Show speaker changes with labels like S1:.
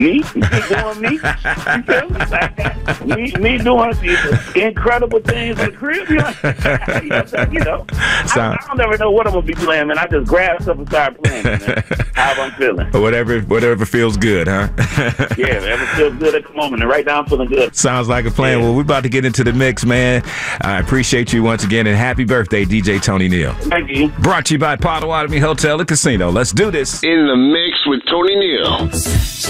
S1: Me doing me. You feel me? Like, me doing these incredible things in the crib. You know, I don't never know what I'm gonna be playing, man. I just grab stuff and start playing, man. How I'm feeling.
S2: Whatever feels good, huh?
S1: Yeah, whatever feels good at the moment. And right now I'm feeling good.
S2: Sounds like a plan. Yeah. Well, we're about to get into the mix, man. I appreciate you once again, and happy birthday, DJ Tony Neal.
S1: Thank you.
S2: Brought to you by Potawatomi Hotel and Casino. Let's do this.
S3: In the mix with Tony Neal.